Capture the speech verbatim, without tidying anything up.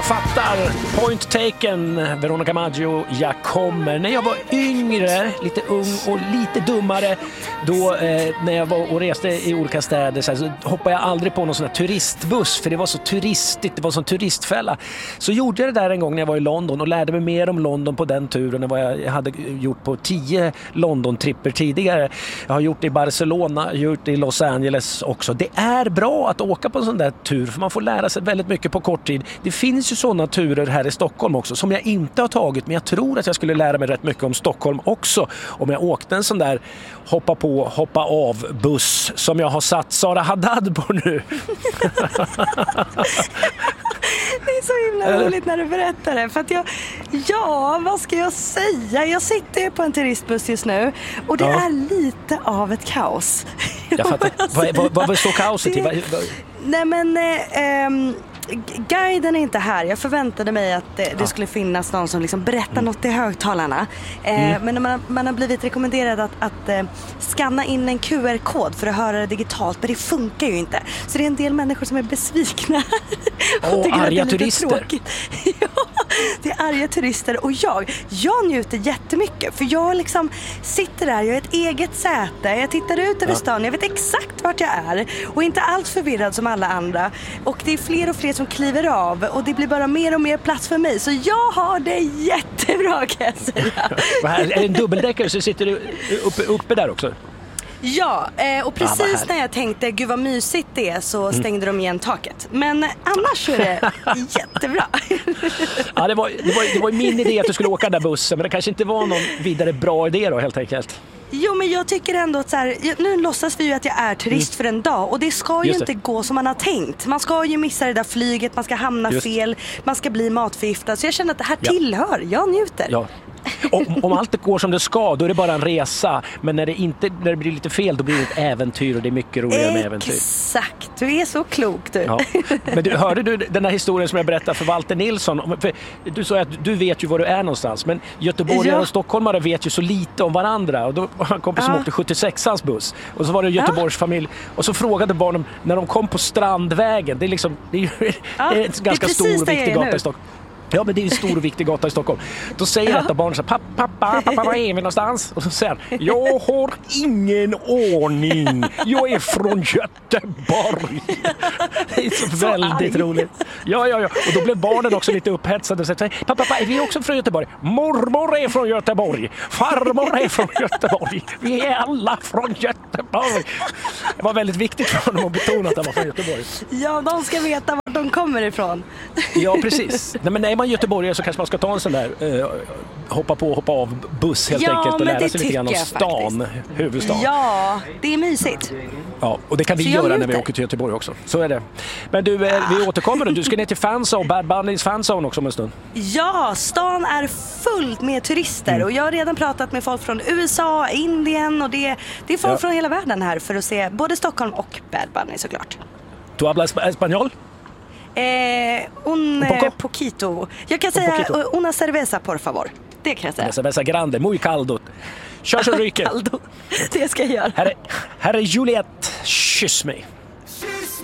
fattar. Point taken. Veronica Maggio, jag kommer. När jag var yngre, lite ung och lite dummare, då eh, när jag var och reste i olika städer så, här, så hoppade jag aldrig på någon sån här turistbuss, för det var så turistigt, det var som turistfälla. Så gjorde jag det där en gång när jag var i London och lärde mig mer om London på den turen än vad jag hade gjort på tio London-tripper tidigare. Jag har gjort det i Barcelona, jag har gjort det i Los Angeles också. Det är bra att åka på en sån där tur, för man får lära sig väldigt mycket på kort tid. Det finns ju sådana turer här i Stockholm också som jag inte har tagit, men jag tror att jag skulle lära mig rätt mycket om Stockholm också om jag åkte en sån där hoppa på, hoppa av buss som jag har satt Sara Haddad på nu. Det är så himla roligt när du berättar det. För att jag, ja, vad ska jag säga? Jag sitter på en turistbuss just nu och det ja. är lite av ett kaos. Jag fattar. Vad, vad, vad består kaoset till? Det, nej men... Eh, guiden är inte här. Jag förväntade mig att det, det skulle finnas någon som liksom berättar mm. något i högtalarna. Eh, mm. Men när man, man har blivit rekommenderad att, att eh, scanna in en Q R-kod för att höra det digitalt, men det funkar ju inte. Så det är en del människor som är besvikna. Och oh, arga turister. Ja, det är arga turister. Och jag, jag njuter jättemycket. För jag liksom sitter där, jag har ett eget säte. Jag tittar ut över ja. stan, jag vet exakt vart jag är. Och inte allt förvirrad som alla andra. Och det är fler och fler som kliver av och det blir bara mer och mer plats för mig. Så jag har det jättebra, kan jag säga. Är det en dubbeldäckare så sitter du uppe, uppe där också? Ja, och precis ah, när jag tänkte gud vad mysigt det är så stängde mm. de igen taket. Men annars är det jättebra. Ja, det var, det, var, det var min idé att du skulle åka den där bussen, men det kanske inte var någon vidare bra idé då, helt enkelt. Jo, men jag tycker ändå att så här, nu låtsas vi ju att jag är turist mm. för en dag. Och det ska ju inte gå som man har tänkt. Man ska ju missa det där flyget, man ska hamna Just. fel, man ska bli matförgiftad. Så jag känner att det här ja. tillhör, jag njuter. Ja. Om, om allt går som det ska, då är det bara en resa. Men när det, inte, när det blir lite fel, då blir det ett äventyr. Och det är mycket roligare med äventyr. Exakt, du är så klok du. Ja. Men du, hörde du den här historien som jag berättade för Walter Nilsson? För du sa att du vet ju var du är någonstans. Men göteborgare ja. och stockholmare vet ju så lite om varandra. Och då var en kompis ja. som åkte sjuttiosexans buss. Och så var det Göteborgs ja. familj. Och så frågade barnen när de kom på Strandvägen. Det är liksom, det är ju ja. det är en ganska stor och viktig gata i Stockholm. Ja, men det är en stor och viktig gata i Stockholm. Då säger ja. ett av barnen så här, pappa, pappa, pappa, var är vi någonstans? Och så säger han, jag har ingen ordning. Jag är från Göteborg. Det är så, så väldigt arg. roligt. Ja, ja, ja. Och då blev barnen också lite upphetsade och säger, pappa, pappa, är vi också från Göteborg? Mormor är från Göteborg. Farmor är från Göteborg. Vi är alla från Göteborg. Det var väldigt viktigt för honom att betona att han var från Göteborg. Ja, de ska veta var de kommer ifrån. Ja, precis. Nej, men är man göteborgare så kanske man ska ta en sån där eh, hoppa på hoppa av buss helt ja, enkelt och lära sig lite grann om stan, faktiskt. huvudstaden. Ja, det är mysigt. Ja, och det kan vi så göra när vi åker till Göteborg också. Så är det. Men du, eh, vi återkommer då. Du ska ner till Fanzone, Bad Bunny's Fanzone också om en stund. Ja, stan är fullt med turister mm. och jag har redan pratat med folk från U S A, Indien och det, det är folk ja. från hela världen här för att se både Stockholm och Bad Bunny såklart. Du hablas español? Eh, un, un poco? poquito. Jag kan un säga poquito. Una cerveza, por favor. Det kan jag säga. Una cerveza grande, muy caldo. Kör så ryker. Det ska jag göra. Här är, här är Juliette, kyss mig.